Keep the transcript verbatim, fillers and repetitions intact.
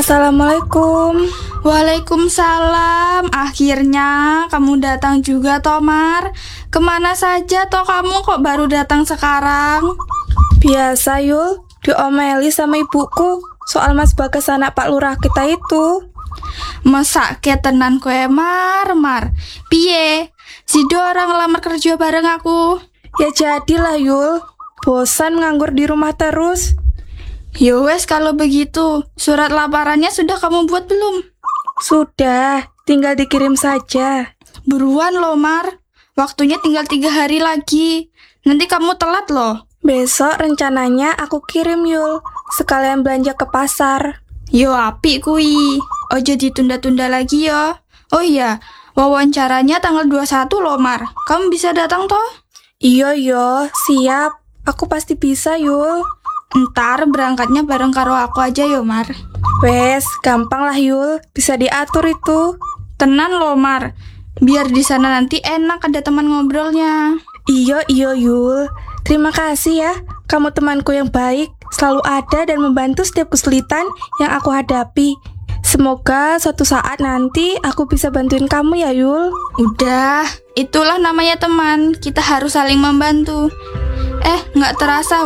Assalamualaikum. Waalaikumsalam. Akhirnya kamu datang juga, Tomar. Kemana saja toh kamu kok baru datang sekarang? Biasa Yul, diomeli sama ibuku soal Mas Bagas anak Pak Lurah kita itu. Masa ke tenan kue mar-mar? Piye? Si orang ngelamar kerja bareng aku. Ya jadilah Yul, bosan nganggur di rumah terus. Yowes kalau begitu, surat lamarannya sudah kamu buat belum? Sudah, tinggal dikirim saja. Buruan loh Mar, waktunya tinggal tiga hari lagi. Nanti kamu telat loh. Besok rencananya aku kirim Yul, sekalian belanja ke pasar. Yo apik kui, ojo ditunda-tunda lagi yo. Oh iya, wawancaranya tanggal dua puluh satu loh Mar, kamu bisa datang toh? Iyo yo, siap, aku pasti bisa Yul. Ntar berangkatnya bareng karo aku aja yo Mar. Wes, gampang lah Yul, bisa diatur itu. Tenan loh Mar, biar di sana nanti enak ada teman ngobrolnya. Iyo iyo Yul, terima kasih ya, kamu temanku yang baik, selalu ada dan membantu setiap kesulitan yang aku hadapi. Semoga suatu saat nanti aku bisa bantuin kamu ya Yul. Udah, itulah namanya teman, kita harus saling membantu. Eh, nggak terasa